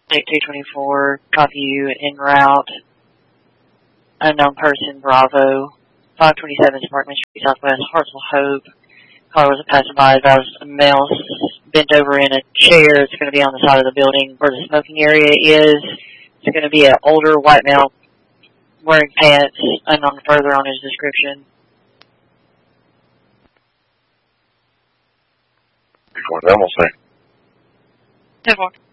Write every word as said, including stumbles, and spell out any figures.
two twenty-four, copy you en route. Unknown person, Bravo. five twenty-seven, Sparkman Street, Southwest, Hartsville Hope. Car was a passerby, advised a male bent over in a chair. It's going to be on the side of the building where the smoking area is. It's going to be an older white male wearing pants, unknown further on his description. Before them, we'll say. ten four.